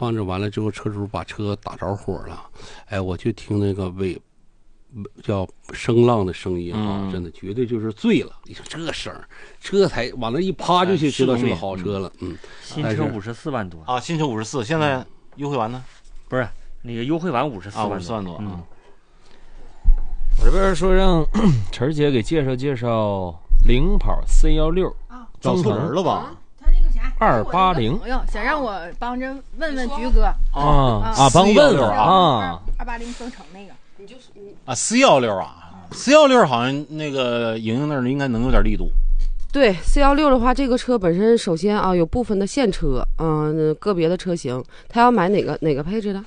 放置完了之后，车主把车打着火了，哎，我就听那个叫声浪的声音啊，真的绝对就是醉了。你说这声儿，这才往那一趴就知道是个好车了。 新车54万多啊，新车54，现在优惠完呢？ 不是那个优惠完54万多。 我这边说让陈儿姐给介绍介绍领跑 C16 啊， 找错人了吧？ 他那个啥 280， 朋友想让我帮着问问菊哥帮问问啊 ，280增程那个，你就是啊 C16啊 ，C16好像那个莹莹那儿应该能有点力度。 对 C16的话，这个车本身首先啊有部分的现车，个别的车型，他要买哪个配置的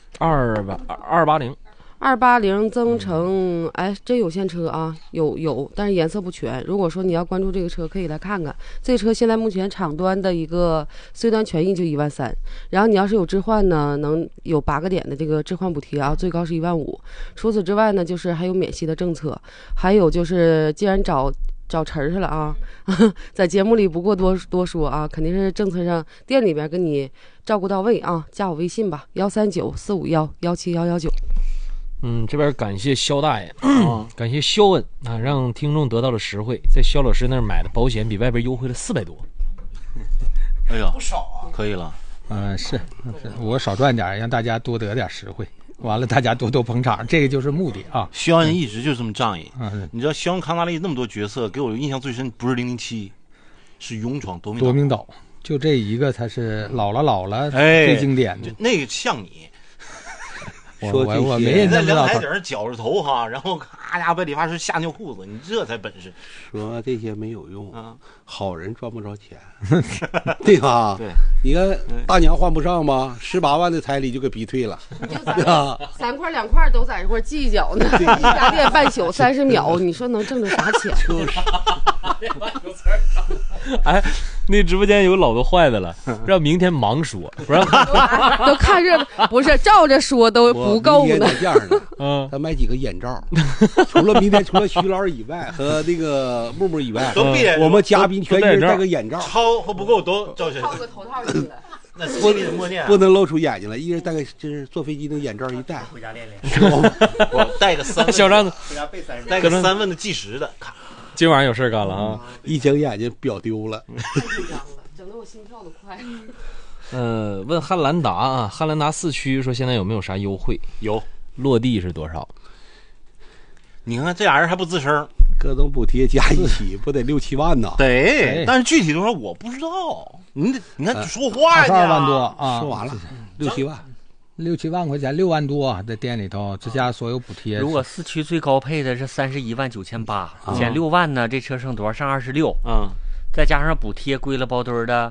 ？280增程，哎，真有现车啊，有，但是颜色不全。如果说你要关注这个车，可以来看看。这个车现在目前厂端的一个 C 端权益就13000，然后你要是有置换呢，能有8个点的这个置换补贴啊，最高是15000。除此之外呢，就是还有免息的政策，还有就是既然找陈儿去了啊，在节目里不过多说啊，肯定是政策上店里边跟你照顾到位啊，加我微信吧，13945117119。 这边感谢肖大爷，感谢肖恩啊，让听众得到了实惠，在肖老师那儿买的保险比外边优惠了400多。 哎呀，不少啊，可以了。 是我少赚点，让大家多得点实惠。完了，大家多捧场，这个就是目的啊。 肖恩一直就这么仗义。你知道肖恩康纳利那么多角色，给我印象最深不是007，是勇闯夺命岛。 就这一个才是老了最经典的。 那个像你。 我没在阳台顶上绞着头哈，然后咔家被理发师吓尿裤子，你这才本事。 说这些没有用啊，好人赚不着钱，对吧？ 对， 你看大娘换不上吧，18万的彩礼就给逼退了， 对吧？3块2块都在这块计较呢，一家店半宿30秒，你说能挣着啥钱？ 哎，那直播间有老多坏的了，让明天盲说，不让都看热闹，不是照着说都不够呢。 这样的，他买几个眼罩，除了徐老以外和那个木木以外，我们嘉宾全是戴个眼罩， 超和不够都照下来， 套个头套进来。 那不能露出眼睛了，一人戴个就是坐飞机那眼罩一戴， 回家练练。 我带个3 小张子， 带个3问的计时的， 今晚上有事干了啊！ 一睁眼睛表丢了， 整得我心跳都快。 问汉兰达啊，汉兰达4驱说现在有没有啥优惠？ 有， 落地是多少？ 你看这俩人还不吱声， 各种补贴加一起不得6、7万呢？ 对，但是具体多少我不知道。你看说话呀，22万多啊， 说完了6、7万 ，6、7万块钱，6万多在店里头，这加所有补贴。 如果4驱最高配的是319800，减6万呢，这车剩多少？剩26。再加上补贴归了包堆的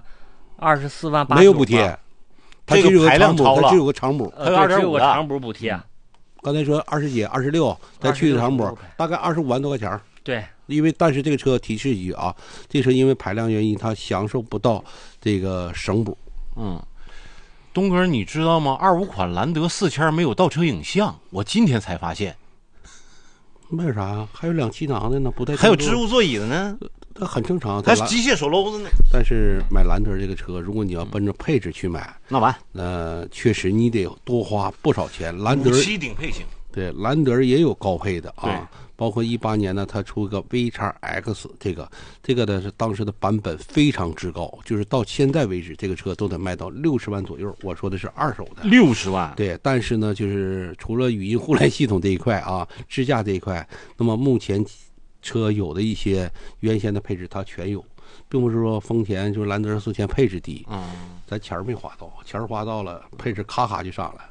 24万8。 没有补贴，它这个排量超了， 它只有个长补， 它有2.5 有个长补补贴。 刚才说20几、26，再去的长补，大概25万多块钱。 对， 但是这个车提示一句啊，这车因为排量原因，它享受不到这个省补。 东哥，你知道吗？25款兰德4000没有倒车影像，我今天才发现。 为啥呀？还有2气囊的呢，不带。 还有织物座椅的呢， 它很正常。 它是机械手搂子呢。 但是买兰德这个车，如果你要奔着配置去买， 那完， 确实你得多花不少钱。兰德 7顶配型， 对，兰德也有高配的啊。包括18年呢，它出个 VXX， 这个呢是当时的版本非常之高，就是到现在为止，这个车都得卖到60万左右。我说的是二手的 60万。 对，但是呢，就是除了语音互联系统这一块啊，支架这一块，那么目前车有的一些原先的配置它全有，并不是说丰田就是兰德4000配置低，咱钱没花到，钱花到了，配置咔咔就上来了。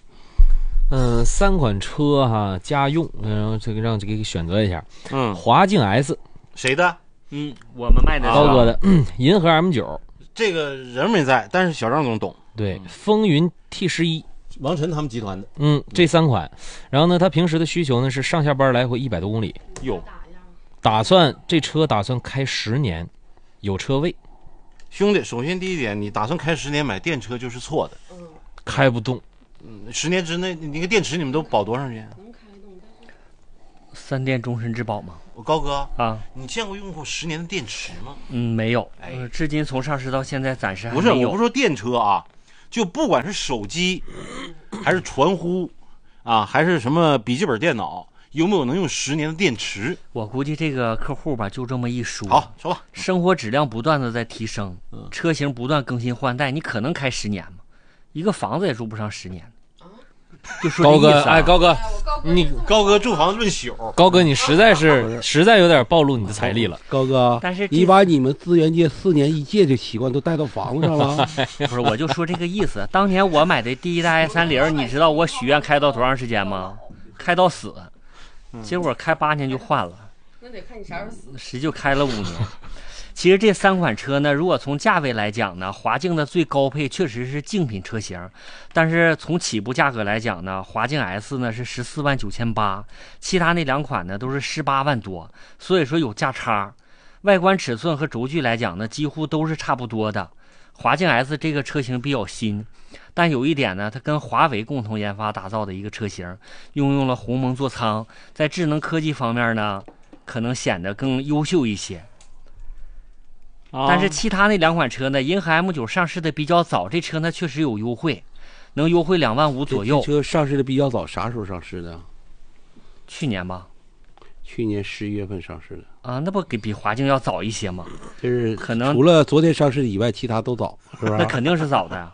3款车哈，家用，然后这个让这个选择一下。华境 S， 谁的？ 我们卖的高哥的。银河 M9， 这个人没在，但是小张总懂。 对，风云 T11， 王晨他们集团的。 这3款。然后呢，他平时的需求呢是上下班来回100多公里。这车打算开10年，有车位。 兄弟，首先第一点，你打算开10年买电车就是错的， 开不动。 10年之内，你个电池你们都保多长时间 ？3电终身质保吗？ 我高哥啊， 你见过用过10年的电池吗？ 没有。至今从上市到现在暂时还没有。 不是，我不说电车啊， 就不管是手机，还是传呼，啊，还是什么笔记本电脑，有没有能用10年的电池？ 我估计这个客户吧，就这么一说。 好，说吧。 生活质量不断的在提升，车型不断更新换代，你可能开10年吗？一个房子也住不上10年。就说高哥， 哎， 高哥，你高哥住房论宿， 高哥你实在有点暴露你的财力了， 高哥。 但是你把你们资源界4年1届的习惯都带到房子上了。 不是，我就说这个意思。当年我买的第一代i30，你知道我许愿开到多长时间吗？开到死，结果开8年就换了。 那得看你啥时候死。 实就开了5年。其实这3款车呢，如果从价位来讲呢，华境的最高配确实是竞品车型，但是从起步价格来讲呢，华境 S 呢是149800，其他那2款呢都是18万多，所以说有价差。外观尺寸和轴距来讲呢，几乎都是差不多的。华境 S 这个车型比较新，但有一点呢，它跟华为共同研发打造的一个车型，运用了鸿蒙座舱，在智能科技方面呢，可能显得更优秀一些。但是其他那2款车呢，银河 M9 上市的比较早，这车呢确实有优惠，能优惠2万5左右。 这车上市的比较早，啥时候上市的？ 去年吧。 去年11月份上市的啊，那不比华境要早一些吗？ 就是可能除了昨天上市以外，其他都早，是吧？ 那肯定是早的呀。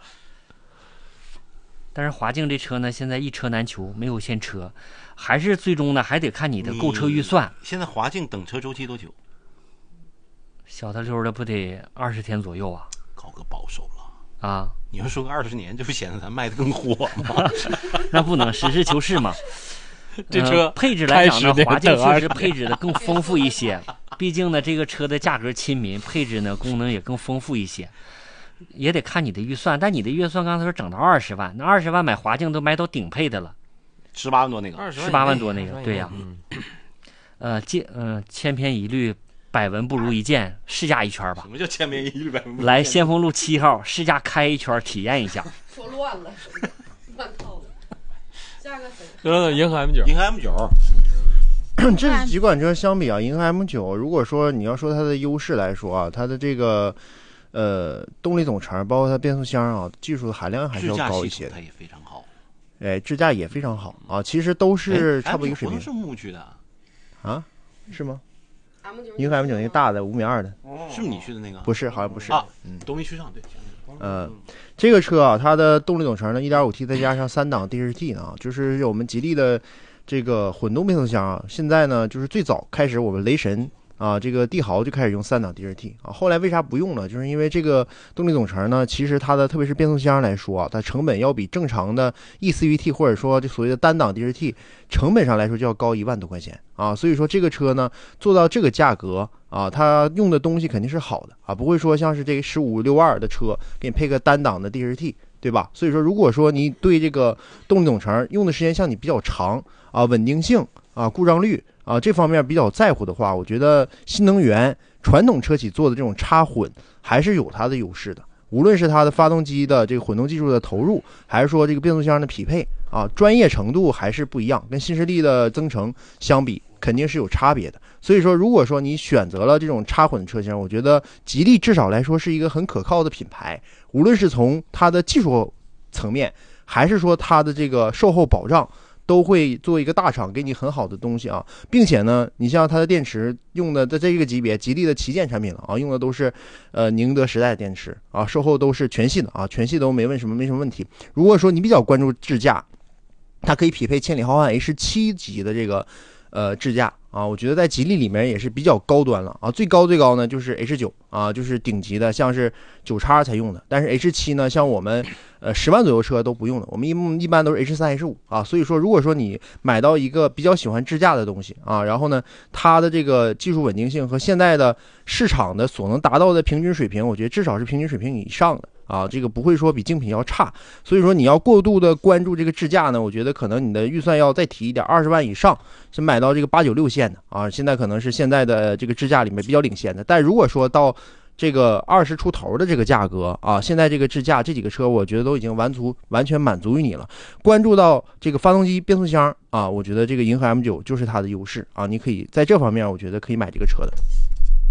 但是华境这车呢，现在一车难求，没有现车，还是最终呢还得看你的购车预算。 现在华境等车周期多久？ 小的溜的不得20天左右啊？ 高哥保守了啊！ 你要说个20年，这不显得咱卖的更火吗？ 那不能，实事求是嘛。 这车配置来讲呢，华境确实配置的更丰富一些。毕竟呢，这个车的价格亲民，配置呢功能也更丰富一些。也得看你的预算，但你的预算刚才说整到20万，那20万买华境都买到顶配的了 ，18万多那个 ，18万多那个，对呀。千篇一律。百闻不如一见，试驾一圈吧。 什么叫千篇一律百闻不如一见？ 来先锋路7号试驾开一圈，体验一下。 说乱了，乱套了。下个谁？银河 M9， 银河 M9。 这几款车相比啊，银河 M9，如果说你要说它的优势来说啊，它的这个动力总成，包括它变速箱啊，技术的含量还是要高一些的。 它也非常好。 哎，支架也非常好啊，其实都是差不多一个水平。 是木去的啊？是吗？银河 M9那个大的5.2米的， 是不是你去的那个？ 不是，好像不是啊，都没去上。对， 这个车啊，它的动力总成呢 1.5T 再加上3档 DHT 呢，就是我们吉利的这个混动变速箱啊。现在呢，就是最早开始我们雷神啊，这个帝豪就开始用3档 DHT 啊，后来为啥不用了？就是因为这个动力总成呢，其实它的特别是变速箱来说啊，它成本要比正常的 eCVT 或者说这所谓的单档 DHT 成本上来说就要高1万多块钱啊，所以说这个车呢做到这个价格啊，它用的东西肯定是好的啊，不会说像是这个1562的车给你配个单档的 DHT， 对吧？所以说如果说你对这个动力总成用的时间像你比较长啊，稳定性啊，故障率啊这方面比较在乎的话，我觉得新能源传统车企做的这种插混还是有它的优势的。无论是它的发动机的这个混动技术的投入，还是说这个变速箱的匹配啊，专业程度还是不一样，跟新势力的增程相比肯定是有差别的。所以说如果说你选择了这种插混的车型，我觉得吉利至少来说是一个很可靠的品牌，无论是从它的技术层面，还是说它的这个售后保障，都会做一个大厂给你很好的东西啊，并且呢，你像它的电池用的在这个级别，吉利的旗舰产品了啊，用的都是宁德时代的电池啊，售后都是全系的啊，全系都没什么问题。如果说你比较关注智驾，它可以匹配千里浩瀚 H7 级的这个智驾啊，我觉得在吉利里面也是比较高端了啊，最高呢就是 H9 啊，就是顶级的，像是9X才用的，但是 H7 呢，像我们10万左右车都不用的，我们一般都是 H3 H5 啊，所以说如果说你买到一个比较喜欢智驾的东西啊，然后呢它的这个技术稳定性和现在的市场的所能达到的平均水平，我觉得至少是平均水平以上的啊，这个不会说比竞品要差，所以说你要过度的关注这个智驾呢，我觉得可能你的预算要再提一点，20万以上是买到这个896线的啊，现在可能是现在的这个智驾里面比较领先的，但如果说到这个20出头的这个价格啊，现在这个智驾这几个车，我觉得都已经完全满足于你了。关注到这个发动机、变速箱啊，我觉得这个银河 M9 就是它的优势啊，你可以在这方面，我觉得可以买这个车的。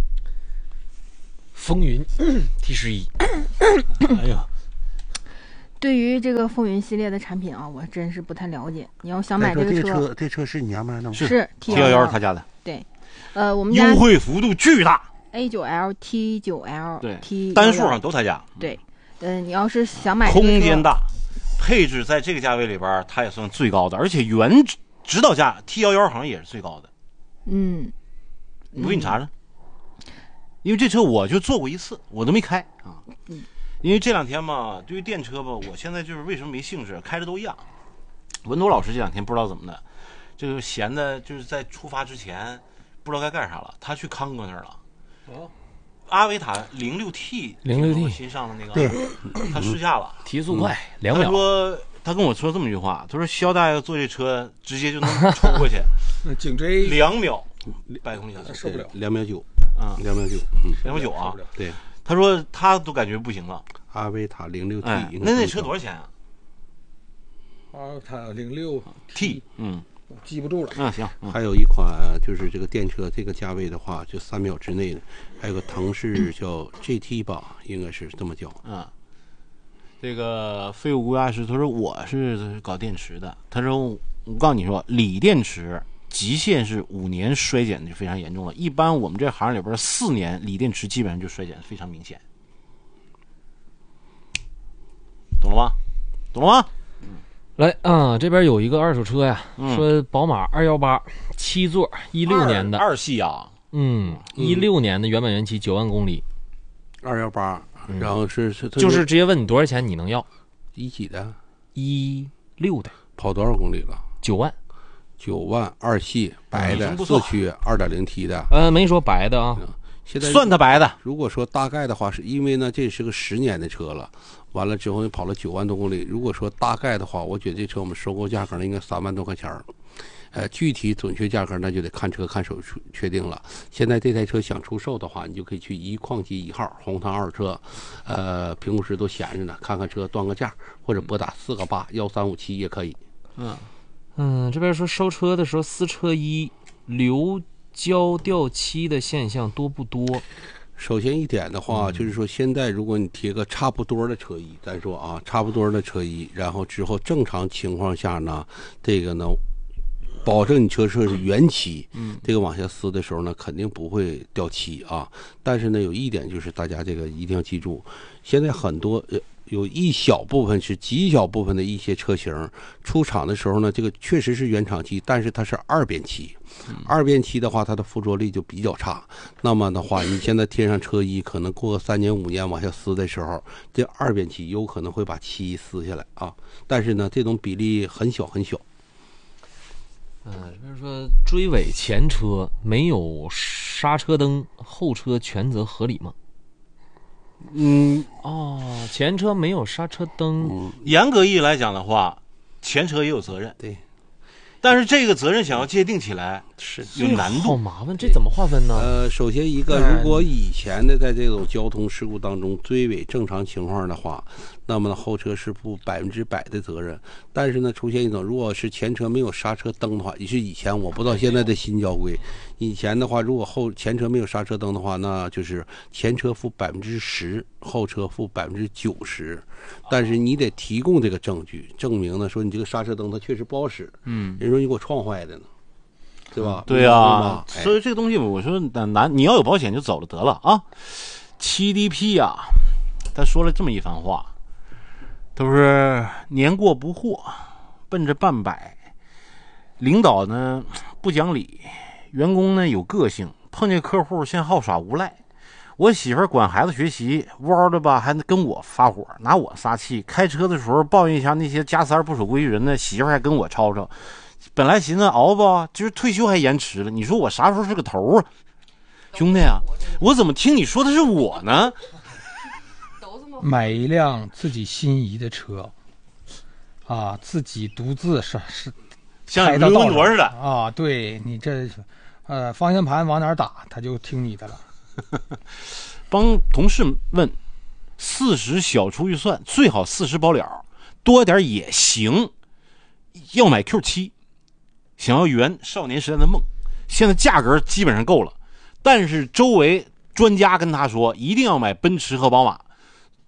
风云T11，哎呀， 对于这个风云系列的产品啊，我真是不太了解。你要想买这个车，这车是你家买的吗？ 是 T11他家的。 对，我们家优惠幅度巨大。 A9L、T9L、 对 T 单数上都他家。 对，你要是想买空间大，配置在这个价位里边，它也算最高的，而且原指导价 T11好像也是最高的。我给你查查。因为这车我就坐过一次，我都没开啊。因为这两天嘛，对于电车吧，我现在就是为什么没兴致，开着都一样。文多老师这两天不知道怎么的，这个闲的，就是在出发之前不知道该干啥了，他去康哥那儿了。阿维塔 06T 新上的那个，对，他试驾了， 提速快2秒。 他说他跟我说这么一句话，他说肖大爷坐这车直接就能冲过去， 颈椎 2秒100公里小时， 受不了 ，2秒9 啊 ，2秒9 ，2秒9啊， 对。 他说他都感觉不行了。 阿维塔 06T， 那车多少钱啊？ 阿维塔 06T， 记不住了。 行。 还有一款就是这个电车，这个价位的话，就3秒之内的，还有个腾势叫 GT 吧，应该是这么叫。 这个废物乌鸦师他说我是搞电池的，他说我告诉你说，锂电池极限是5年衰减就非常严重了，一般我们这行里边4年锂电池基本上就衰减非常明显，懂了吗？ 来啊，这边有一个二手车呀，说宝马218 7座16年的 2系啊 ，16年的原版原漆9万公里 ，218，然后就是直接问你多少钱你能要 ，1几的 ，16的， 跑多少公里了 ？9万 ，9万2系白的4驱 2.0T 的， 没说白的啊。 现在算它白的。 如果说大概的话，是因为呢，这是个10年的车了，完了之后你跑了9万多公里。如果说大概的话，我觉得这车我们收购价格呢应该3万多块钱具体准确价格那就得看车看手确定了。现在这台车想出售的话，你就可以去一矿机1号红塘二车，屏幕室都闲着呢，看看车断个价，或者拨打4881357也可以。 这边说收车的时候4车1流胶掉漆的现象多不多？ 首先一点的话，就是说现在如果你贴个差不多的车衣，咱说啊，差不多的车衣，然后之后正常情况下呢，这个呢，保证你车是原漆，这个往下撕的时候呢，肯定不会掉漆啊。但是呢，有一点就是大家这个一定要记住，现在很多有一小部分是极小部分的一些车型出厂的时候呢，这个确实是原厂漆，但是它是2边漆。2边漆的话，它的附着力就比较差。那么的话，你现在贴上车衣，可能过个3年5年往下撕的时候，这2边漆有可能会把漆撕下来啊。但是呢，这种比例很小很小。 这边说追尾前车没有刹车灯，后车全责合理吗？前车没有刹车灯， 严格意义来讲的话，前车也有责任。 对。 但是这个责任想要界定起来是有难度， 好麻烦，这怎么划分呢？ 首先一个，如果以前的在这种交通事故当中追尾正常情况的话，那么呢后车是负100%的责任。但是呢出现一种，如果是前车没有刹车灯的话，也是以前我不知道现在的新交规，以前的话如果前车没有刹车灯的话，那就是前车负10%，后车负90%。但是你得提供这个证据，证明呢说你这个刹车灯它确实不好使。人说你给我撞坏的呢，对吧？ 对啊，所以这个东西我说难，你要有保险就走了得了啊。7DP 啊，他说了这么一番话，都是年过不惑，奔着半百，领导呢不讲理，员工呢有个性，碰见客户先好耍无赖。我媳妇管孩子学习，弯的吧还跟我发火，拿我撒气。开车的时候抱怨一下那些加塞不守规矩人呢，媳妇还跟我吵吵。本来寻思熬吧，就是退休还延迟了。你说我啥时候是个头啊？兄弟啊，我怎么听你说的是我呢？ 买一辆自己心仪的车，自己独自是像刘文铎似的啊，对你这方向盘往哪打，他就听你的了。 帮同事问，40小出预算，最好40包了，多点也行。要买 Q7，想要圆少年时代的梦，现在价格基本上够了，但是周围专家跟他说，一定要买奔驰和宝马。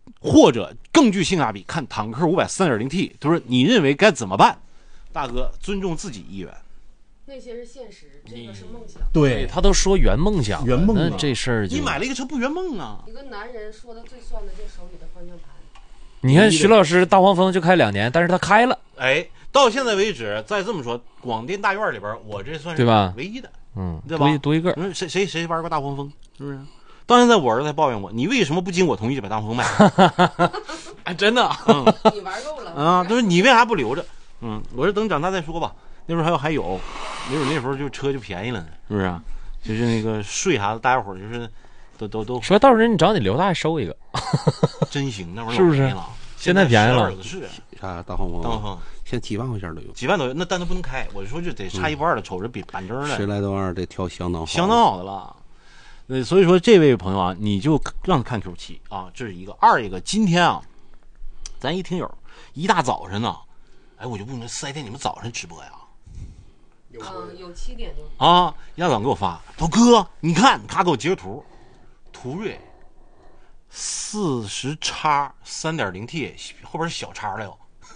或者更具性价比，看坦克500 3.0T， 他说你认为该怎么办？大哥，尊重自己意愿。 那些是现实，这个是梦想。 对， 他都说圆梦想， 圆梦那这事儿就你买了一个车不圆梦啊？ 一个男人说的最算的就是手里的方向盘。 你看徐老师大黄蜂就开2年，但是他开了， 哎，到现在为止，再这么说，广电大院里边，我这算是对吧唯一的， 对吧？ 多一个。 谁玩过大黄蜂？是不是？到现在我儿子才抱怨我，你为什么不经我同意就把大黄蜂卖了？ 哎，真的， 你玩够了啊？就是你为啥不留着？我说等长大再说吧。那时候还有，没准那时候就车就便宜了呢，是不是啊？就是那个税啥的，大家伙就是都说到时候你找你刘大收一个， 真行，那会儿是不是？现在便宜了， 是啥大黄蜂？现在几万块钱都有， 几万都有。那但它不能开，我说就得差1不2的，瞅着比板正的，10 来多万得挑相当好的了。所以说这位朋友啊，你就让他看 Q7啊，这是一个。二一个，今天啊，咱一听友一大早晨呢，哎，我就问4S店你们早晨直播呀？ 有7点就啊，一大早给我发，说哥，你看他给我截图，途锐40叉 3.0T 后边是小叉了哟，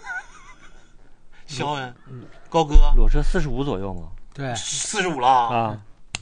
肖恩，高哥， 裸车45左右吗？ 对 ，45了啊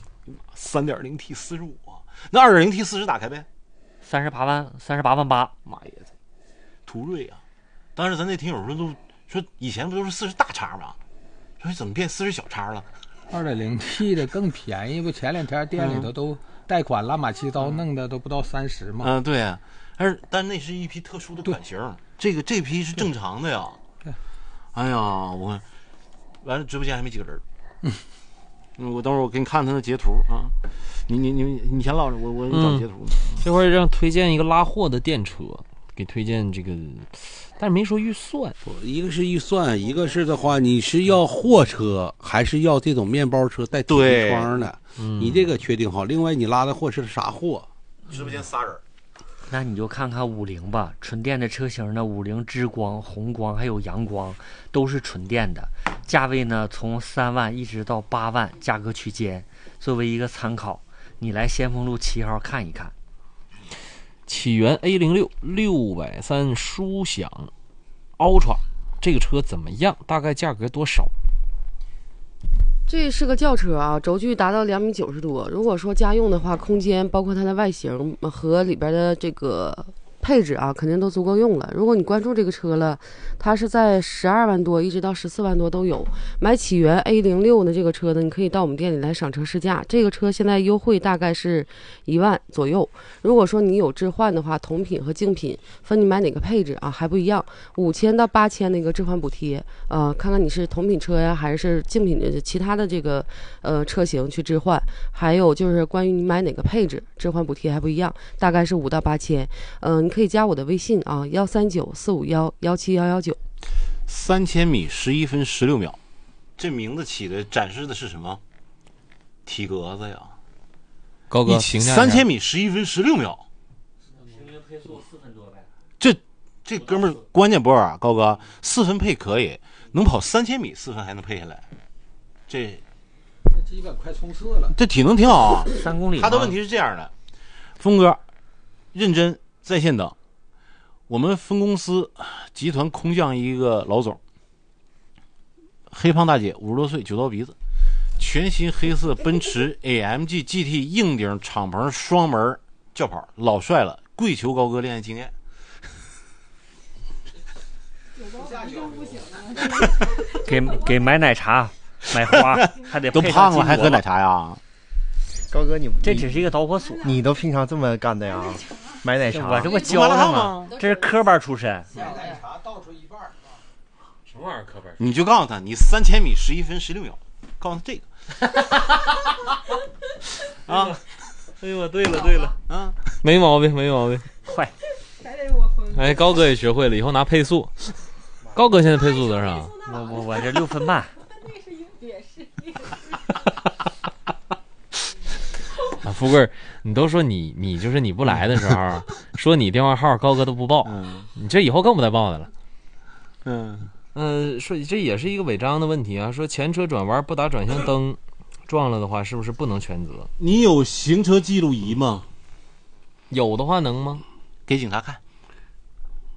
，3.0T 45啊，那2.0T 40打开呗 ，38万8， 妈耶，途锐啊！当时咱那听友说以前不都是40大叉吗？说怎么变40小叉了 ？2.0T 的更便宜不？前2天店里头都贷款乱七八糟弄的都不到30嘛。 对啊，但那是一批特殊的款型，这批是正常的呀。哎呀，我完了，直播间还没几个人。我等会儿我给你看他的截图啊。你先唠着，我给你找截图。 这会儿让推荐一个拉货的电车，给推荐这个，但是没说预算。 一个是预算，一个是的话，你是要货车还是要这种面包车带天窗的？你这个确定好。另外，你拉的货是啥货？ 直播间仨人。 那你就看看50吧，纯电的车型呢，50之光、红光还有阳光都是纯电的，价位呢从3万一直到8万价格区间，作为一个参考，你来先锋路7号看一看。 启源 A06 630舒享 Ultra 这个车怎么样？大概价格多少？ 这是个轿车啊，轴距达到2.90米多。如果说家用的话，空间包括它的外形和里边的这个配置啊，肯定都足够用了。如果你关注这个车了，它是在12万多一直到14万多都有。买启源 A06 的这个车呢，你可以到我们店里来赏车试驾。这个车现在优惠大概是1万左右。如果说你有置换的话，同品和竞品分你买哪个配置啊还不一样，5000到8000的一个置换补贴。看看你是同品车呀，还是竞品的其他的这个车型去置换。还有就是关于你买哪个配置，置换补贴还不一样，大概是5到8000。你可以加我的微信啊，13945117119。 3000米11分16秒，这名字起的展示的是什么？体格子呀， 高哥评价 3000米11分16秒， 平均配速4分多呗。 这哥们儿关键不是啊，高哥4分配可以，能跑3000米4分还能配下来，这基本快冲刺了。 这体能挺好啊 ，3公里。 他的问题是这样的，峰哥，认真在线等。我们分公司集团空降一个老总，黑胖大姐，50多岁，9刀鼻子，全新黑色奔驰 AMG GT 硬顶敞篷双门轿跑，老帅了，跪求高哥恋爱经验。 给买奶茶买花还得都胖了还喝奶茶呀？ 高哥， 这只是一个导火索。 你都平常这么干的呀？买奶茶， 我这不教他吗？这是科班出身。 买奶茶倒出一半什么玩意儿科班？ 你就告诉他，你3000米11分16秒，告诉他这个。啊！ 哎呦，对了啊， 没毛病，没毛病。 坏。 哎，高哥也学会了，以后拿配速。高哥现在配速多少？ 我这6分半。 啊，富贵，你都说你就是你不来的时候，说你电话号高哥都不报，你这以后更不带报的了。说这也是一个违章的问题啊。说前车转弯不打转向灯，撞了的话是不是不能全责？ 你有行车记录仪吗？ 有的话能吗？ 给警察看。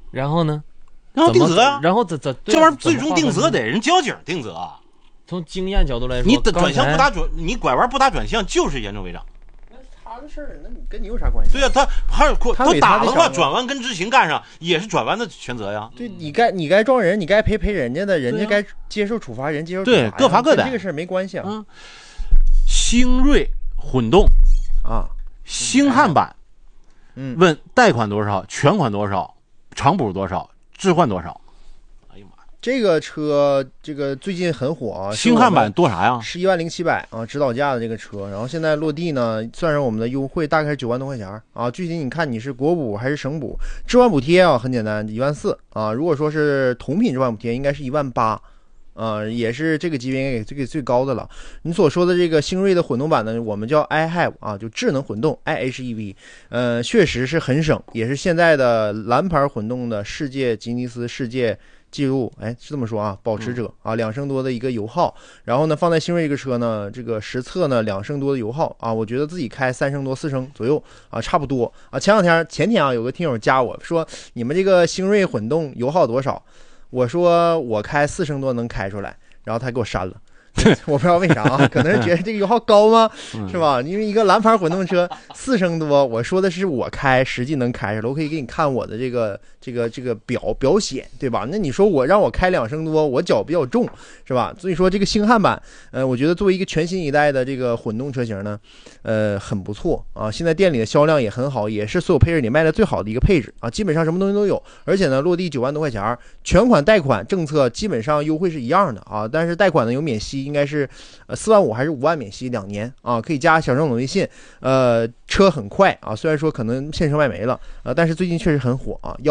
然后呢？ 然后定责呀， 然后这玩意儿最终定责得人交警定责啊。 从经验角度来说， 你转向不打转，你拐弯不打转向就是严重违章。 他的事儿，那你跟你有啥关系？ 对呀，他都打了话，转弯跟直行干上也是转弯的全责呀。 对，你该撞人，你该赔人家的，人家该接受处罚，人接受处罚， 对，各罚各的， 跟这个事儿没关系啊。 星锐混动啊， 星汉版，问贷款多少，全款多少，长补多少，置换多少？哎呀妈呀， 这个车最近很火啊， 星汉版多啥呀 ？11,700啊，指导价的这个车，然后现在落地呢，算上我们的优惠，大概是9万多块钱啊。具体你看你是国补还是省补，置换补贴啊，很简单，14000啊。如果说是同品置换补贴，应该是18000。也是这个级别给最高的了。你所说的这个星锐的混动版呢，我们叫 iHEV 啊，就智能混动 iHEV，确实是很省，也是现在的蓝牌混动的世界吉尼斯世界记录，是这么说啊，保持者啊，2升多的一个油耗。然后呢，放在星锐这个车呢，这个实测呢2升多的油耗啊，我觉得自己开3升多4升左右啊，差不多啊。前天啊，有个听友加我说，你们这个星锐混动油耗多少？我说我开4升多能开出来，然后他给我删了，我不知道为啥啊，可能是觉得这个油耗高吗？是吧？因为一个蓝牌混动车4升多，我说的是我开实际能开出来，我可以给你看我的这个表显，对吧？那你说我让我开2升多，我脚比较重，是吧？所以说这个星汉版，我觉得作为一个全新一代的这个混动车型呢，很不错啊。现在店里的销量也很好，也是所有配置里卖的最好的一个配置啊，基本上什么东西都有，而且呢落地9万多块钱，全款贷款政策基本上优惠是一样的啊，但是贷款呢有免息，应该是45000还是5万免息2年啊，可以加小郑总微信，车很快啊，虽然说可能现车卖没了，但是最近确实很火啊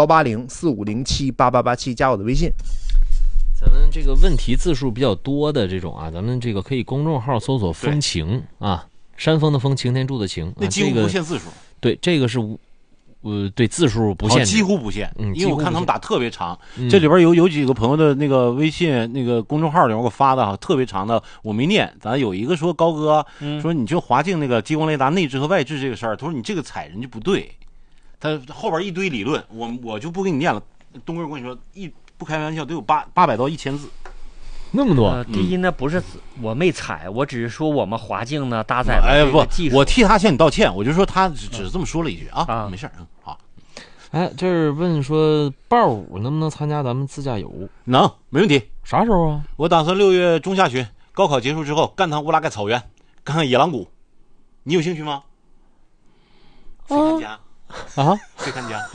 ，18045078887加我的微信。 咱们这个问题字数比较多的这种啊，咱们这个可以公众号搜索风情啊，山峰的风，擎天柱的擎， 那几乎不限字数。 对，这个是对字数不限， 几乎不限，因为我看他们打特别长，这里边有几个朋友的那个微信那个公众号里面给我发的特别长的，我没念。咱有一个说高哥说你就华镜那个激光雷达内置和外置这个事儿，他说你这个踩人就不对，他后边一堆理论，我就不给你念了。东哥，我跟你说，不开玩笑，都有800到1000字。 那么多。 第一呢，不是我没踩，我只是说我们华镜呢搭载了这个技术。 我替他向你道歉，我就说他只是这么说了一句啊，没事好。 这是问说豹5能不能参加咱们自驾游？ 能，没问题。 啥时候啊？ 我打算6月中下旬，高考结束之后，干趟乌拉盖草原，看看野狼谷。你有兴趣吗？非看家啊， 非看家。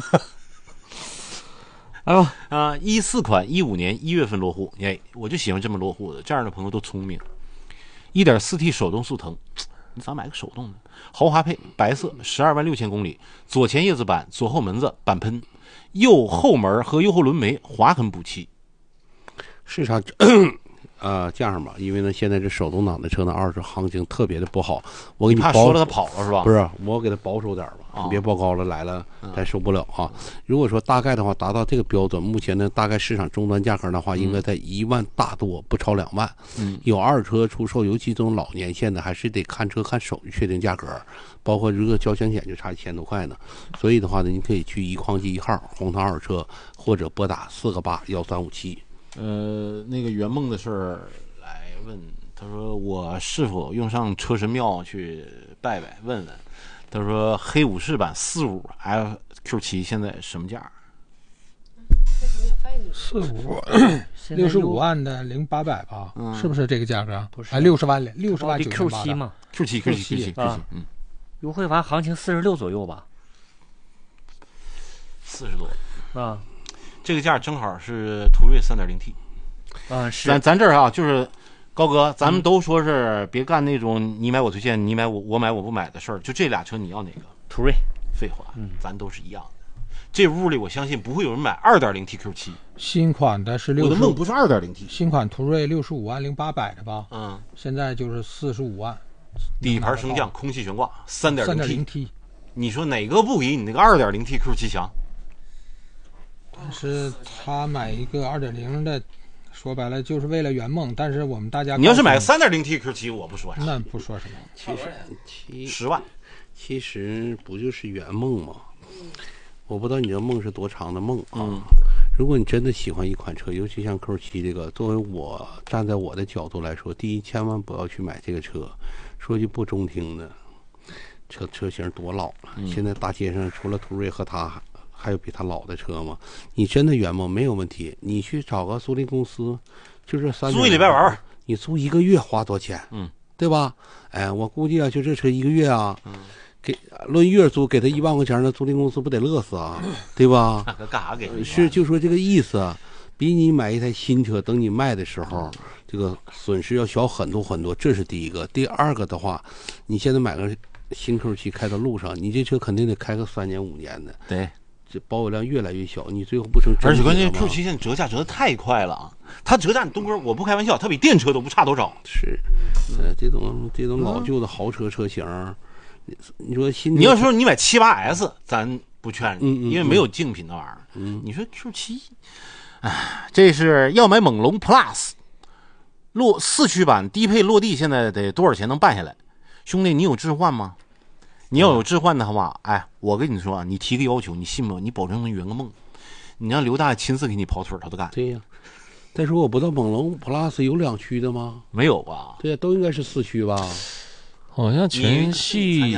14 款15年1月份落户，我就喜欢这么落户的，这样的朋友都聪明。1.4T 手动速腾，你咋买个手动的？豪华配，白色，126000公里，左前叶子板，左后门子板喷，右后门和右后轮眉划痕补漆。 市场这样吧，因为呢，现在这手动挡的车呢，二手行情特别的不好。我给你怕说了他跑了是吧？ 不是，我给他保守点吧，你别报高了来了咱受不了啊。如果说大概的话达到这个标准，目前呢大概市场终端价格的话，应该在1万大多，不超2万。有二手车出售，尤其这种老年限的，还是得看车看手续确定价格，包括如果交强险就差1000多块呢。所以的话呢，你可以去一矿机1号红塘二手车，或者拨打4881357。 那个圆梦的事儿来问，他说我是否用上车神庙去拜拜问问。他说黑武士版45 FQ7 现在什么价 ？65万的0800吧，是不是这个价格？不是，60万 Q7 嘛 ，Q7 优惠完行情46左右吧 ，40多啊。 这个价正好是途锐 3.0T， 是咱这儿啊，就是高哥，咱们都说是别干那种你买我推荐，你买我买我不买的事儿。就这俩车你要哪个？ 途锐。 废话，咱都是一样的。这屋里我相信不会有人买 2.0T Q7。 新款的是我的梦不是 2.0T， 新款途锐65万0800的吧？现在就是45万。 底盘升降，空气悬挂 3.0T， 你说哪个不比你那个 2.0T Q7 强？ 但是他买一个 2.0 的，说白了就是为了圆梦。但是我们大家， 你要是买个 3.0T Q7，我不说啥。 那不说什么， 其实 10万， 其实不就是圆梦吗？ 我不知道你这梦是多长的梦啊。如果你真的喜欢一款车，尤其像 Q7这个，作为我站在我的角度来说，第一，千万不要去买这个车。说句不中听的，车型多老了，现在大街上除了途锐和它，还有比它老的车吗？你真的圆梦没有问题，你去找个租赁公司，就这3年， 租一礼拜玩， 你租1个月花多少钱？对吧？哎，我估计啊，就这车1个月啊，给论月租给他1万块钱，那租赁公司不得乐死啊，对吧？ 干啥给？ 是就说这个意思，比你买一台新车，等你卖的时候，这个损失要小很多很多。这是第一个。第二个的话，你现在买个新 Q7开到路上，你这车肯定得开个3年5年的， 对， 这保有量越来越小，你最后不成？ 而且关键 Q7现在折价折得太快了啊！它折价，东哥我不开玩笑，它比电车都不差多少。 是，这种老旧的豪车车型。你说新， 你要说你买78S，咱不劝你，因为没有竞品那玩意儿。你说 Q7， 哎，这是要买猛龙 Plus， 4驱版低配落地，现在得多少钱能办下来？兄弟，你有置换吗？你要有置换的话，哎，我跟你说啊，你提个要求，你信吗？你保证能圆个梦。你让刘大亲自给你跑腿，他都干。 对呀。再说我不知道猛龙 Plus 有2驱的吗？ 没有吧？ 对呀，都应该是4驱吧。 好像全系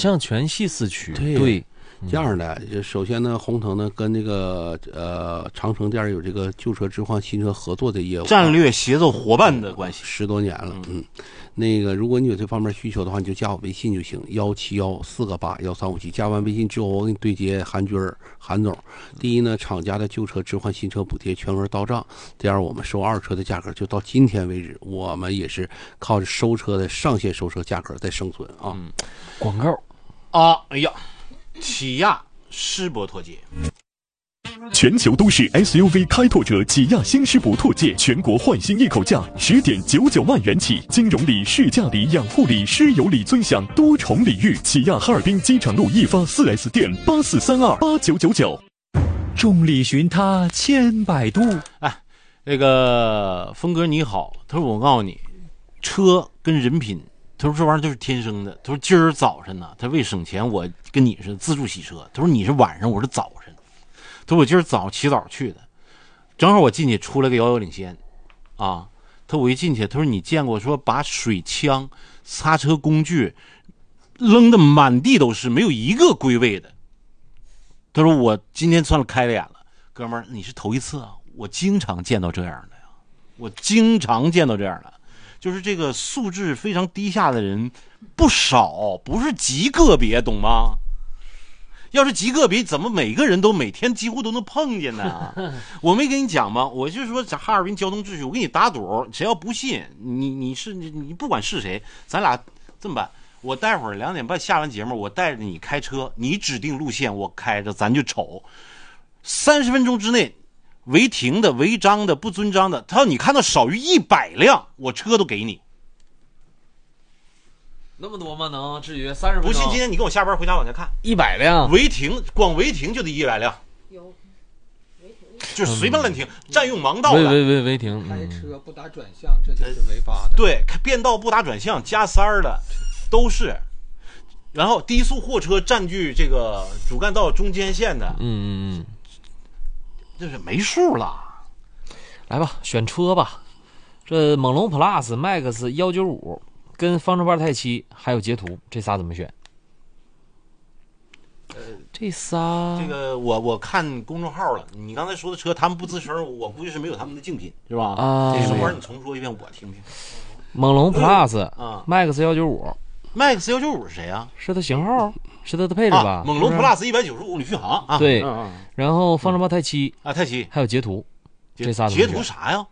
4驱，对， 这样的。就首先呢，宏腾呢跟那个长城店有这个旧车置换新车合作的业务， 战略协作伙伴的关系 10多年了。那个如果你有这方面需求的话，你就加我微信就行，171-488-1357。加完微信之后，我给你对接韩军韩总。第一呢，厂家的旧车置换新车补贴全额到账。第二，我们收2车的价格就到今天为止，我们也是靠着收车的上限收车价格在生存啊。 广告啊，哎呀，起亚狮铂拓界。 全球都市 SUV 开拓者起亚新狮铂拓界，全国换新一口价10.99万元起，金融礼、试驾礼、养护礼、狮友礼尊享多重礼遇。起亚哈尔滨机场路一发 4S 店84328999。 众里寻他千百度。 哎，那个峰哥你好，他说我告诉你，车跟人品，他说这玩意儿就是天生的。他说今儿早晨呢，他为省钱，我跟你是自助洗车。他说你是晚上，我是早晨。他说我今儿起早去的，正好我进去出来个遥遥领先，啊，他我一进去，他说你见过说把水枪、擦车工具扔的满地都是，没有一个归位的。他说我今天算了开了眼了，哥们儿，你是头一次啊，我经常见到这样的呀，我经常见到这样的，就是这个素质非常低下的人不少，不是极个别，懂吗？要是极个别，怎么每个人都每天几乎都能碰见呢？我没跟你讲吗？我就说在哈尔滨交通秩序，我给你打赌，谁要不信，你不管是谁，咱俩这么办，我待会儿2点半下完节目，我带着你开车，你指定路线我开着，咱就瞅30分钟之内，违停的、违章的、不遵章的，他要你看到少于100辆，我车都给你。 那么多吗？能至于30分钟？ 不信，今天你跟我下班回家往下看 ，100辆违停，光违停就得100辆， 有违停， 就是随便乱停，占用盲道的， 违停， 开车不打转向，这就是违法的。 对，变道不打转向加塞的都是。然后低速货车占据这个主干道中间线的，这是没数了。 来吧，选车吧，这猛龙 Plus、Max 195。跟方程牌太7还有捷途，这仨怎么选？这仨， 这个我看公众号了。你刚才说的车，他们不吱声，我估计是没有他们的竞品，是吧？ 啊， 这玩意儿你重说一遍，我听听。 猛龙 Plus ，Max 195，Max 195是谁啊？ 是它型号，是它的配置吧？ 猛龙 Plus 195旅续航啊。 对，然后方程牌太7 啊，太7 还有捷途，这仨捷途啥呀？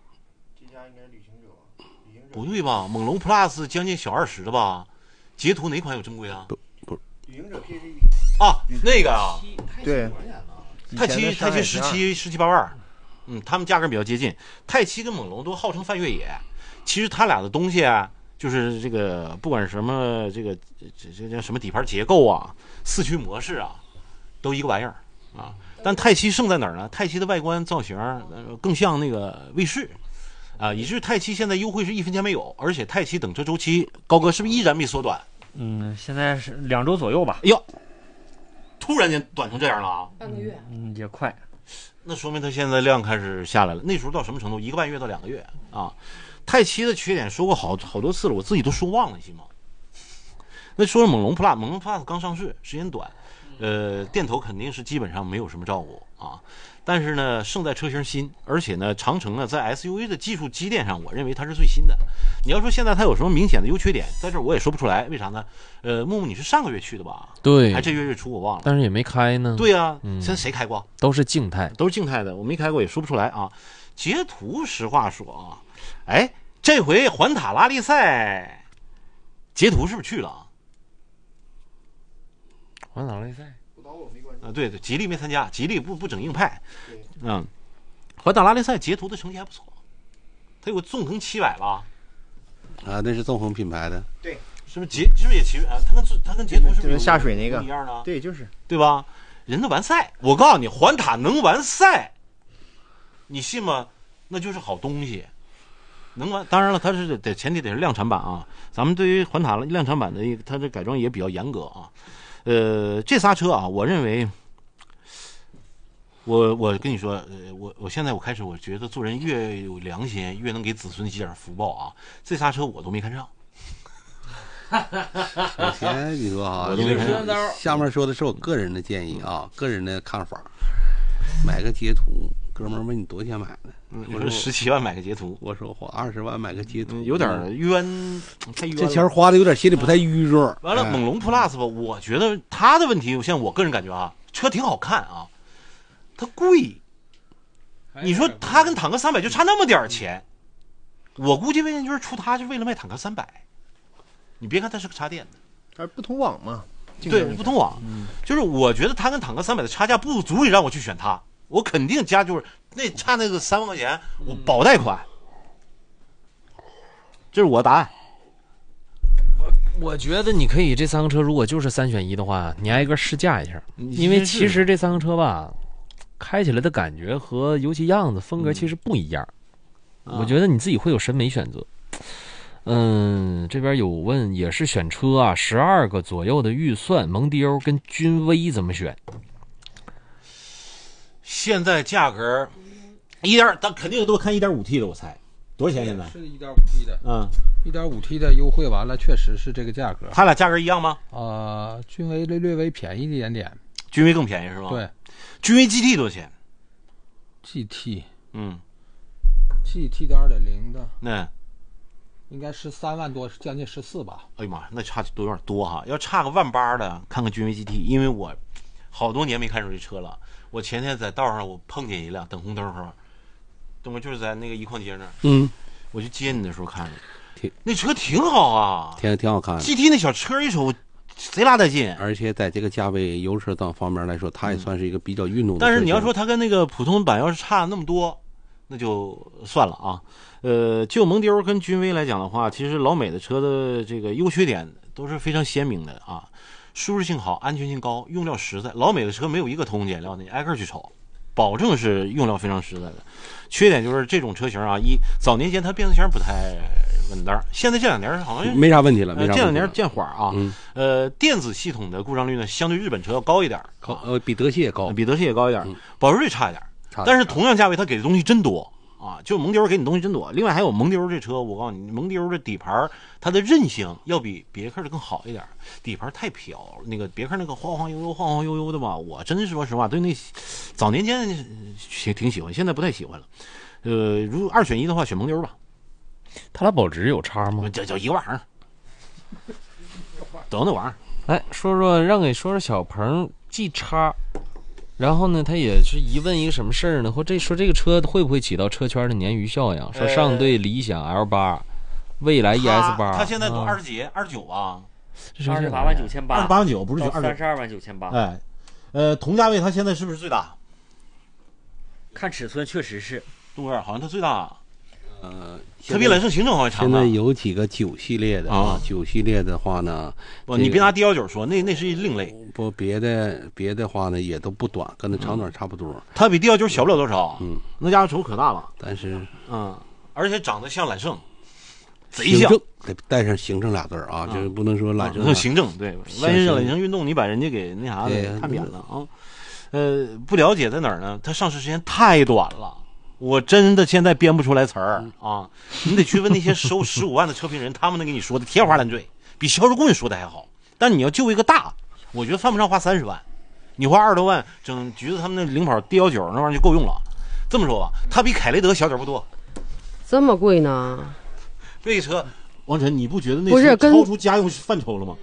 不对吧？猛龙 Plus 将近小20的吧？捷途哪款有正规啊？ 不， 旅行者 PHEV 啊，那个啊， 对， 太7 17八万，他们价格比较接近。太7跟猛龙都号称泛越野，其实他俩的东西啊，就是这个不管什么这叫什么底盘结构啊、4驱模式啊，都一个玩意儿啊。但太7胜在哪儿呢？太7的外观造型更像那个卫士。啊，以致太7现在优惠是1分钱没有，而且太7等车周期，高哥是不是依然没缩短？ 现在是2周左右吧。 哟， 突然间短成这样了啊？ 半个月， 也快。 那说明它现在量开始下来了。那时候到什么程度？1个半月到2个月啊。太七的缺点说过好多次了，我自己都说忘了，行吗？那说猛龙 Plus， 猛龙 Plus 刚上市，时间短，电头肯定是基本上没有什么照顾啊。但是呢，胜在车型新，而且呢，长城呢在 SUV 的技术积淀上，我认为它是最新的。你要说现在它有什么明显的优缺点，在这儿我也说不出来，为啥呢？木木你是上个月去的吧？ 对， 还这月初我忘了， 但是也没开呢。 对呀、现在谁开过？ 都是静态， 都是静态的，我没开过也说不出来啊。截图实话说啊，哎，这回环塔拉力赛，截图是不是去了啊？ 环塔拉力赛啊，对，吉利没参加，吉利不整硬派。环塔拉力赛截图的成绩还不错，它有个纵横700吧？ 啊，那是纵横品牌的。 对， 是不是是不是也骑？它跟截图是不是下水那个一样的？ 对，就是对吧？人都完赛，我告诉你，环塔能完赛，你信吗？那就是好东西。能完，当然了，它是得前提得是量产版啊。咱们对于环塔量产版的它的改装也比较严格啊。这仨车啊，我认为，我跟你说，我现在开始，我觉得做人越有良心，越能给子孙积点福报啊。这仨车我都没看上。 首先你说啊，下面说的是我个人的建议啊，个人的看法。买个截图，哥们儿问你多少钱买的？ 我说17万买个截图， 我说花20万买个截图， 有点冤，太冤了。 这钱花的有点心里不太愉悦。 完了，猛龙 Plus 吧，我觉得它的问题，像我个人感觉啊，车挺好看啊，它贵。你说它跟坦克300就差那么点钱，我估计魏建军出它就为了卖坦克300。你别看它是个插电的， 它是不通网嘛？ 对，不通网，就是我觉得它跟坦克300的差价不足以让我去选它，我肯定加就是那差那个3万块钱，我保贷款。这是我的答案。 我觉得你可以这3个车如果就是3选1的话，你挨个试驾一下，因为其实这3个车吧，开起来的感觉和尤其样子风格其实不一样。我觉得你自己会有审美选择。这边有问也是选车啊，12个左右的预算，蒙迪欧跟君威怎么选？ 现在价格但肯定都看 1.5T 的，我猜多少钱现在？ 是 1.5T 的，1.5T 的优惠完了，确实是这个价格。 它俩价格一样吗？ 君威略微便宜一点点， 君威更便宜是吗？ 对， 君威 GT 多少钱 ？GT， GT 的2.0的， 那应该13万多，将近14吧。 哎呀妈，那差有点多哈，要差个18000的，看看君威 GT， 因为我好多年没看出这车了。我前天在道上我碰见一辆等红灯时候，等会就是在那个一矿街那儿，我去接你的时候看着，那车挺好啊， 挺好看的。 GT 那小车一瞅贼拉带劲， 而且在这个价位油车等方面来说，它也算是一个比较运动的。 但是你要说它跟那个普通版要是差那么多，那就算了啊。就蒙迪欧跟君威来讲的话，其实老美的车的这个优缺点都是非常鲜明的啊，舒适性好，安全性高，用料实在。老美的车没有一个偷工减料的，你挨个去瞅，保证是用料非常实在的。缺点就是这种车型啊，早年间它变速箱不太稳当，现在这2年好像没啥问题了， 这2年见缓啊。电子系统的故障率呢，相对日本车要高一点， 比德系也高， 比德系也高一点，保值率差一点，但是同样价位它给的东西真多。啊，就蒙迪欧给你东西真多。另外还有蒙迪欧这车，我告诉你，蒙迪欧的底盘它的韧性要比别克的更好一点，底盘太飘，那个别克那个晃晃悠悠的吧，我真是说实话，对那早年间挺喜欢，现在不太喜欢了。如果2选1的话，选蒙迪欧吧。 它俩保值有差吗？ 叫一个玩意儿，等那玩意儿。 来让给说小鹏 G 叉。然后呢，他也是疑问一个什么事儿呢？或说这个车会不会起到车圈的鲶鱼效应？说上对理想 L8，蔚来 ES8， 它现在都20几、29吧 ？289800，28 万9，不是 329800。 哎，同价位它现在是不是最大？ 看尺寸确实是， 东哥好像它最大。它比揽胜行政好像长。 现在有几个9系列的9系列的话呢， 你别拿 D19说，那是一另类。 不，别的话呢也都不短，跟那长短差不多。 它比 D19小不了多少，那家伙瞅可大了。 但是而且长得像揽胜， 贼像， 得带上行政俩字啊，就是不能说揽胜。 行政对，万一揽胜运动你把人家给那啥的看扁了啊。不了解在哪儿呢？它上市时间太短了，我真的现在编不出来词儿啊！你得去问那些收15万的车评人，他们能给你说的天花乱坠，比销售顾问说的还好。但你要就一个大，我觉得犯不上花30万，你花20多万整橘子他们那领跑 D19那玩意儿就够用了。这么说吧，它比凯雷德小点不多， 这么贵呢？ 这车，王晨，你不觉得那不是超出家用范畴了吗？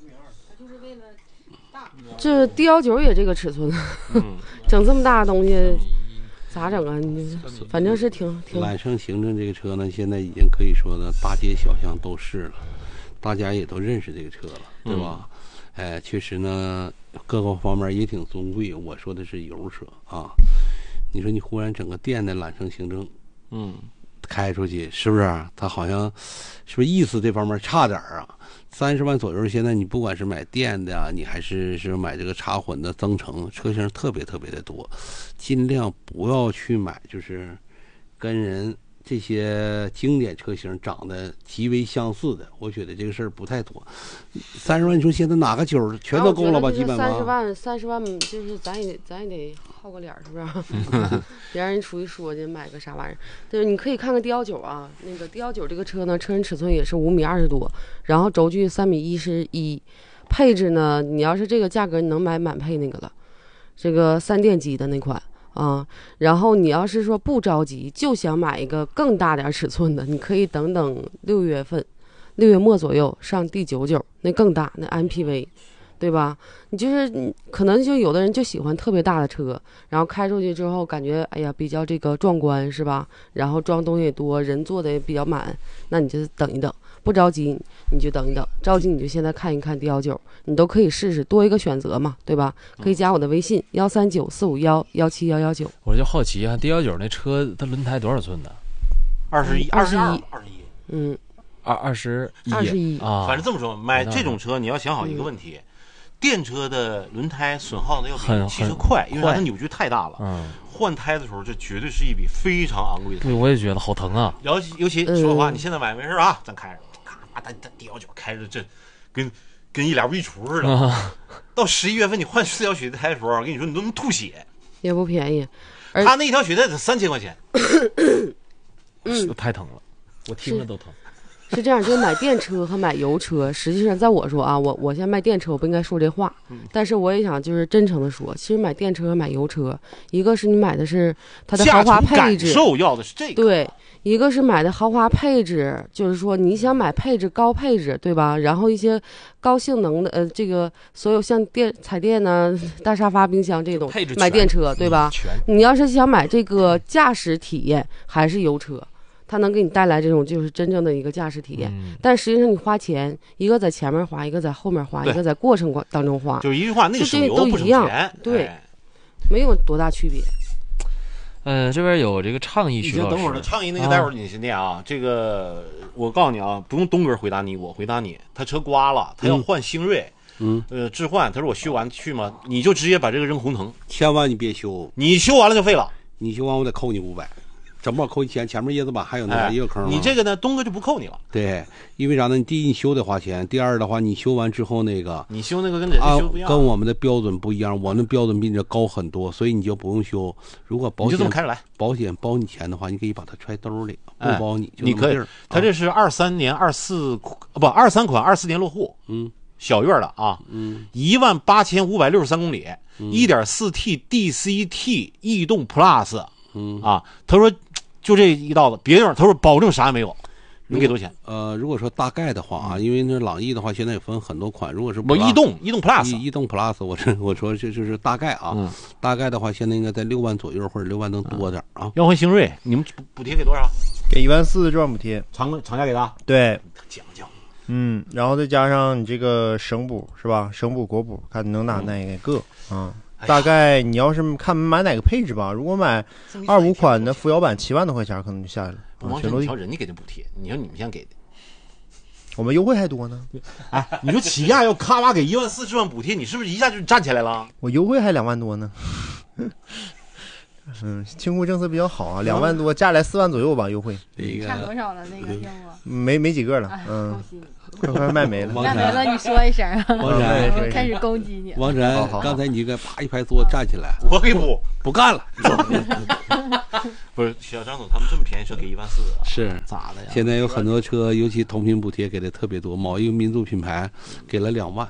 这 D19也这个尺寸，整这么大的东西咋整啊？你反正是挺揽胜行政这个车呢，现在已经可以说呢，大街小巷都是了，大家也都认识这个车了，对吧？确实呢，各个方面也挺尊贵。我说的是油车啊，你说你忽然整个电的揽胜行政，开出去是不是？它好像是不是意思这方面差点啊？30万左右，现在你不管是买电的啊，你还是买这个插混的增程，车型特别特别的多，尽量不要去买就是跟人这些经典车型长得极为相似的，我觉得这个事儿不太多。30万，你说现在哪个9全都够了吧？基本上 30万就是咱也得好个脸，是不是？别让人出去说去买个啥玩意儿。对，你可以看看 D19啊，那个 D19这个车呢，车身尺寸也是5米20多，然后轴距3米11，配置呢，你要是这个价格，你能买满配那个了，这个3电机的那款。然后你要是说不着急，就想买一个更大点尺寸的，你可以等6月份，6月末左右上 D99，那更大，那 MPV， 对吧？你就是可能就有的人就喜欢特别大的车，然后开出去之后感觉哎呀比较这个壮观，是吧？然后装东西也多，人坐的也比较满，那你就等一等。不着急你就等一等，着急你就现在看一看 D19，你都可以试试，多一个选择嘛，对吧？可以加我的微信13945117119。 我就好奇啊 ，D19那车它轮胎多少寸的 ？21， 嗯 ，21啊。反正这么说，买这种车你要想好一个问题，电车的轮胎损耗的要比汽车快，因为它的扭矩太大了。换胎的时候，这绝对是一笔非常昂贵的。 对，我也觉得好疼啊。 尤其说话，你现在买没事啊，咱开着。他D19开着这跟一俩壁橱似的，到11月份你换4条雪地胎的时候，我跟你说你都能吐血， 也不便宜。 他那一条雪地胎得3000块钱， 太疼了，我听着都疼。 是这样，就是买电车和买油车，实际上在我说啊，我现在卖电车，我不应该说这话，但是我也想就是真诚的说，其实买电车和买油车，一个是你买的是它的豪华配置， 感受要的是这个， 对。一个是买的豪华配置，就是说你想买配置高配置，对吧？然后一些高性能的这个所有像彩电呢、大沙发、冰箱这种买电车，对吧？你要是想买这个驾驶体验，还是油车，它能给你带来这种就是真正的一个驾驶体验。但实际上你花钱，一个在前面花，一个在后面花，一个在过程当中花， 就一句话，那个省油不省钱， 对，没有多大区别。 这边有这个倡议，徐老师。 等会儿呢，倡议那个待会儿你先念啊。这个我告诉你啊，不用东哥回答你，我回答你。他车刮了，他要换星锐，置换。他说我修完去吗？你就直接把这个扔红藤， 千万你别修， 你修完了就废了。 你修完我得扣你500。整不好扣1000，前面叶子板还有那一个坑。 你这个呢，东哥就不扣你了。 对，因为啥呢？你第一你修得花钱，第二的话你修完之后那个， 你修那个跟人家修不一样， 跟我们的标准不一样，我那标准比你这高很多，所以你就不用修。如果保险就这么开着来， 保险包你钱的话，你可以把它揣兜里，不包你就你可以。他这是23年23款24年落户，小月的啊，18563公里，1.4T DCT 逸动 Plus，啊，他说。就这一道子，别地方他说保证啥也没有，你给多少钱？ 如果说大概的话啊，因为那朗逸的话现在也分很多款，如果是我逸动 Plus， 逸动 Plus， 我说这就是大概啊，大概的话现在应该在6万左右或者6万能多点啊。 要换星锐，你们补贴给多少？ 给14000转补贴， 厂家给的。 对， 讲， 然后再加上你这个省补是吧？省补国补，看你能拿哪个啊？大概你要是看买哪个配置吧，如果买25款的扶摇版7万多块钱，可能就下来了。 王晨，你瞧人家给的补贴，你说你们先给的， 我们优惠还多呢。 哎，你说起亚要咔吧给14000万补贴，你是不是一下就站起来了？ 我优惠还2万多呢。 清库政策比较好啊，2万多，加起来4万左右吧，优惠。 差多少了？那个业务？ 没几个了， 恭喜你。 快卖没了， 卖没了，你说一声， 王晨我开始攻击你。 王晨，刚才你应该啪一拍桌站起来， 我给不干了。 不是小张总，他们这么便宜车给1.4万啊？ 是咋的呀？ 现在有很多车，尤其同频补贴给的特别多，某一个民族品牌给了2万，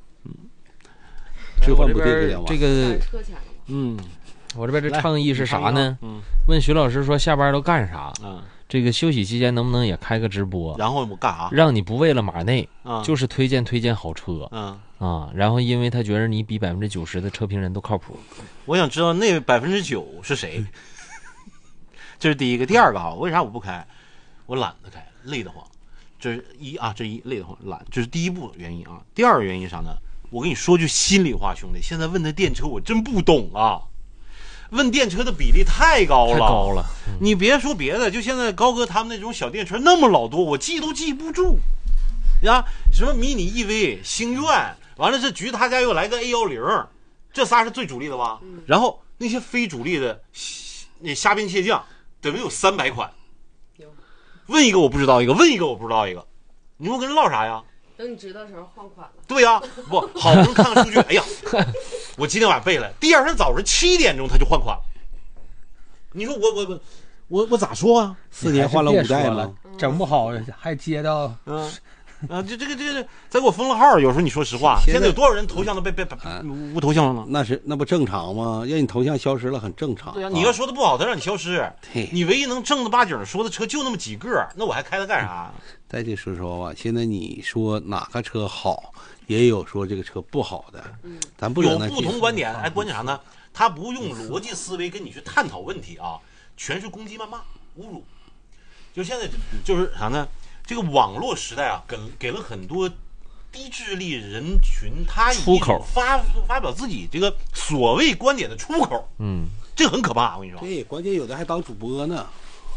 置换补贴给2万。 这个，我这边这倡议是啥呢？问徐老师说下班都干啥？这个休息期间能不能也开个直播？ 然后我干啥？ 让你不为了码内，就是推荐好车，然后因为他觉得你比90%的车评人都靠谱。 我想知道那9%是谁？这是第一个。第二个为啥我不开？我懒得开，累得慌。这是这累得慌，懒，这是第一步原因啊。第二个原因啥呢？我跟你说句心里话，兄弟，现在问的电车我真不懂啊。问电车的比例太高了，你别说别的，就现在高哥他们那种小电车那么老多，我记都记不住呀。什么迷你 EV、星愿，完了这局他家又来个 A10，这仨是最主力的吧？然后那些非主力的，那虾兵蟹将，得有300款。问一个我不知道一个，问一个我不知道一个，你说跟人唠啥呀？ 等你知道的时候换款了。 对呀，不好不容易看看数据，哎呀，我今天晚上背了，第二天早上7点钟他就换款了。你说我咋说啊 ？4年换了5代了， 整不好还接到这再给我封了号。有时候你说实话，现在有多少人头像都被无头像了呢？ 那不正常吗？让你头像消失了很正常。 对呀，你要说的不好，他让你消失。你唯一能正儿八经说的车就那么几个，那我还开它干啥？ 再就说实话，现在你说哪个车好，也有说这个车不好的，咱不有不同观点。哎，关键啥呢？他不用逻辑思维跟你去探讨问题啊，全是攻击、谩骂、侮辱。就现在就是啥呢？这个网络时代啊，给了很多低智力人群他以发表自己这个所谓观点的出口。这个很可怕，我跟你说。 对，关键有的还当主播呢。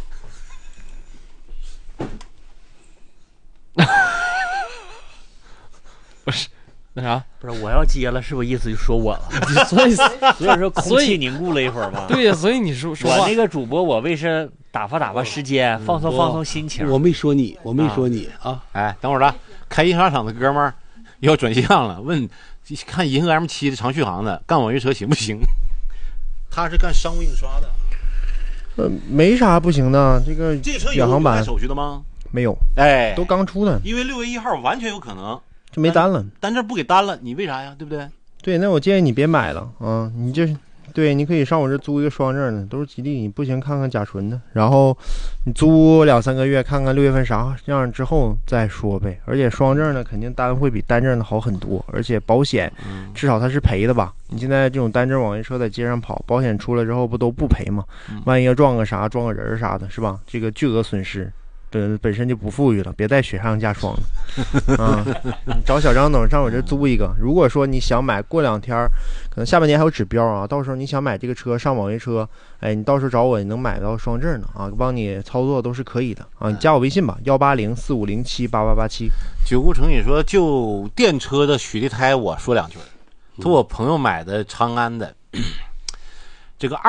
不是，那啥， 不是我要接了，是不是意思就说我了？所以说空气凝固了一会儿嘛。 对呀，所以你说我那个主播，我为是打发时间，放松心情。 我没说你啊。 哎，等会儿了，开印刷厂的哥们儿要转向了，问看银河 M7 的长续航的干网约车行不行？他是干商务印刷的。 没啥不行的，这个车有远航版手续的吗？ 没有， 哎， 都刚出的。 因为6月1号完全有可能就没单了， 单这不给单了，你为啥呀？对不对？ 对，那我建议你别买了啊！你这对，你可以上我这租一个双证的，都是吉利，你不行看看甲醇的，然后你租2-3个月，看看6月份啥样之后再说呗。而且双证呢，肯定单会比单证的好很多，而且保险至少它是赔的吧？你现在这种单证网约车在街上跑，保险出来之后不都不赔吗？万一要撞个人啥的，是吧？这个巨额损失。本身就不富裕了，别再雪上加霜了啊！找小张总上我这租一个。如果说你想买，过2天可能下半年还有指标啊，到时候你想买这个车上网约车，哎，你到时候找我，你能买到双证的啊，帮你操作都是可以的啊。你加我微信吧，18045078887。 九顾城也说，就电车的雪地胎，我说2句。他我朋友买的长安的，这个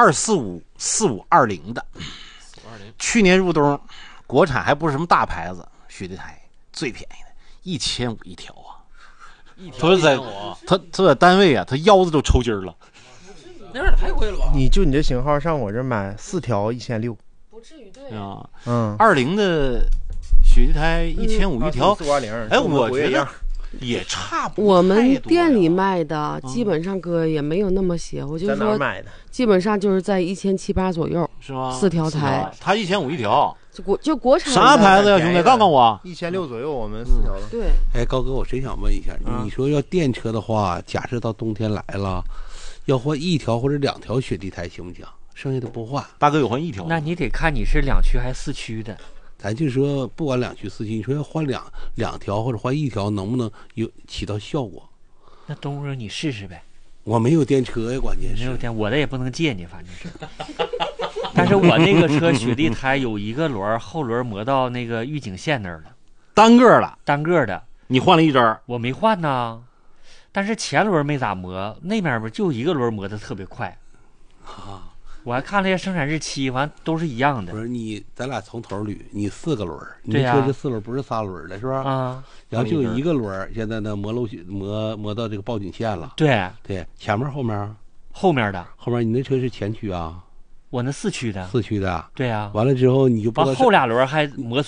2454520的，去年入冬。国产还不是什么大牌子，雪地胎最便宜的，1500一条啊！他在单位啊，他腰子都抽筋了。 那有点太贵了吧？ 你这型号上我这买4条1600， 不至于对啊。20的雪地胎1500一条，420。哎，我觉得也差不多。 我们店里卖的基本上哥也没有那么些，我就说基本上就是在1700-1800左右， 是吗 ？4条胎， 他1500一条。 就国产啥牌子呀，兄弟？告诉我 ，1600左右，我们4条的。 对。 哎，高哥，我真想问一下，你说要电车的话，假设到冬天来了，要换1条或者2条雪地胎行不行？剩下的不换。 大哥有换1条。 那你得看你是2驱还是4驱的。 咱就说不管2驱4驱，你说要换两条或者换1条，能不能起到效果？ 那东哥你试试呗。 我没有电车呀，关键是没有电，我的也不能借你，反正是。但是我那个车雪地胎有一个轮后轮磨到那个预警线那儿了， 单个的。 你换了1针？ 我没换呢，但是前轮没咋磨，那面不就一个轮磨的特别快。 我还看了一下生产日期，完都是一样的不。是你，咱俩从头捋，你4个轮儿，你对呀这车是4轮，不是3轮的，是吧？ 啊， 然后就有1个轮儿，现在呢磨到这个报警线了。 对， 前面后面？ 后面的。 后面你那车是前驱啊？ 我那4驱的。 4驱的。 对呀。 完了之后你就不知道后俩轮还磨损。